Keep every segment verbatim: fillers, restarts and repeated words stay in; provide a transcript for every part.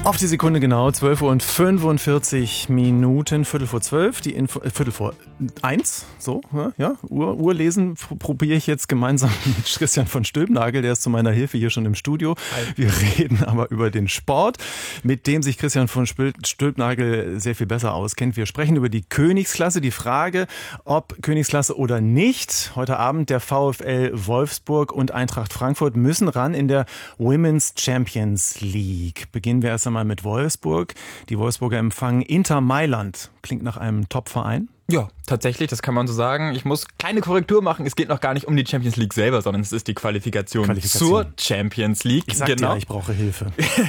Auf die Sekunde genau, zwölf Uhr und fünfundvierzig Minuten, Viertel vor zwölf, die Info, äh, Viertel vor eins, so, ja, Uhr, Uhr lesen probiere ich jetzt gemeinsam mit Christian von Stülpnagel, der ist zu meiner Hilfe hier schon im Studio. Hi. Wir reden aber über den Sport, mit dem sich Christian von Stülpnagel sehr viel besser auskennt. Wir sprechen über die Königsklasse, die Frage, ob Königsklasse oder nicht. Heute Abend der VfL Wolfsburg und Eintracht Frankfurt müssen ran in der Women's Champions League. Beginnen wir erst einmal mal mit Wolfsburg. Die Wolfsburger empfangen Inter Mailand. Klingt nach einem Top-Verein. Ja, tatsächlich, das kann man so sagen. Ich muss kleine Korrektur machen. Es geht noch gar nicht um die Champions League selber, sondern es ist die Qualifikation, Qualifikation. zur Champions League. Ich sagte genau. ja, ich brauche Hilfe.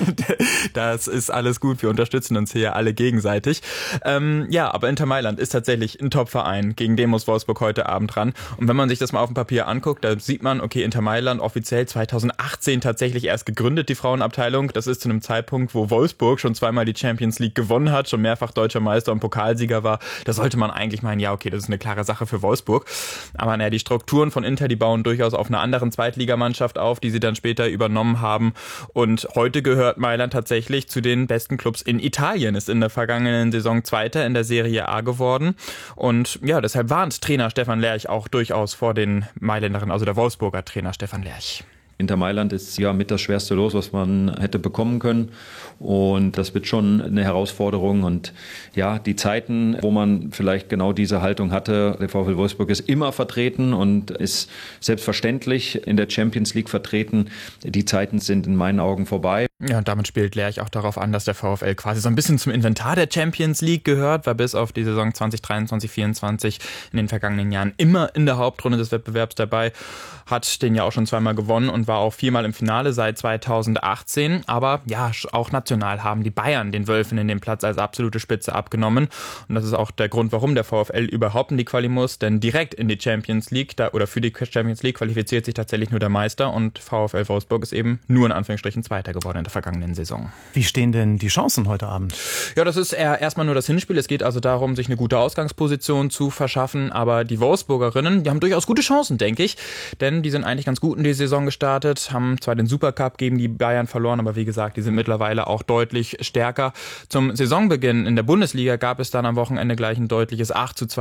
Das ist alles gut. Wir unterstützen uns hier alle gegenseitig. Ähm, ja, aber Inter Mailand ist tatsächlich ein Top-Verein. Gegen den muss Wolfsburg heute Abend ran. Und wenn man sich das mal auf dem Papier anguckt, da sieht man, okay, Inter Mailand offiziell zweitausendachtzehn tatsächlich erst gegründet, die Frauenabteilung. Das ist zu einem Zeitpunkt, wo Wolfsburg schon zweimal die Champions League gewonnen hat, schon mehrfach deutscher Meister und Pokalsieger war. Da sollte man eigentlich meinen, ja, okay, das ist eine klare Sache für Wolfsburg. Aber naja, die Strukturen von Inter, die bauen durchaus auf einer anderen Zweitligamannschaft auf, die sie dann später übernommen haben. Und heute gehört Mailand tatsächlich zu den besten Clubs in Italien, ist in der vergangenen Saison Zweiter in der Serie A geworden. Und ja, deshalb warnt Trainer Stefan Lerch auch durchaus vor den Mailänderinnen, also der Wolfsburger Trainer Stefan Lerch. Inter Mailand ist ja mit das schwerste Los, was man hätte bekommen können. Und das wird schon eine Herausforderung. Und ja, die Zeiten, wo man vielleicht genau diese Haltung hatte, der VfL Wolfsburg ist immer vertreten und ist selbstverständlich in der Champions League vertreten. Die Zeiten sind in meinen Augen vorbei. Ja, und damit spielt Lerch auch darauf an, dass der VfL quasi so ein bisschen zum Inventar der Champions League gehört, war bis auf die Saison zwanzig dreiundzwanzig vierundzwanzig in den vergangenen Jahren immer in der Hauptrunde des Wettbewerbs dabei, hat den ja auch schon zweimal gewonnen und war auch viermal im Finale seit zweitausendachtzehn. Aber ja, auch national haben die Bayern den Wölfinnen den Platz als absolute Spitze abgenommen. Und das ist auch der Grund, warum der VfL überhaupt in die Quali muss. Denn direkt in die Champions League da, oder für die Champions League qualifiziert sich tatsächlich nur der Meister. Und VfL Wolfsburg ist eben nur in Anführungsstrichen Zweiter geworden in der vergangenen Saison. Wie stehen denn die Chancen heute Abend? Ja, das ist eher erstmal nur das Hinspiel. Es geht also darum, sich eine gute Ausgangsposition zu verschaffen. Aber die Wolfsburgerinnen, die haben durchaus gute Chancen, denke ich. Denn die sind eigentlich ganz gut in die Saison gestartet, haben zwar den Supercup gegen die Bayern verloren, aber wie gesagt, die sind mittlerweile auch deutlich stärker. Zum Saisonbeginn in der Bundesliga gab es dann am Wochenende gleich ein deutliches acht zu zwei